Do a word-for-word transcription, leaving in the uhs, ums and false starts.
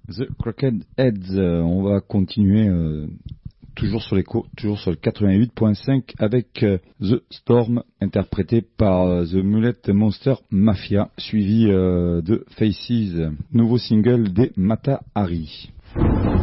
The Crooked Heads, euh, on va continuer euh, toujours sur les co- toujours sur le quatre-vingt-huit point cinq avec euh, The Storm interprété par euh, The Mullet Monster Mafia, suivi euh, de Faces, nouveau single des Mata Hari.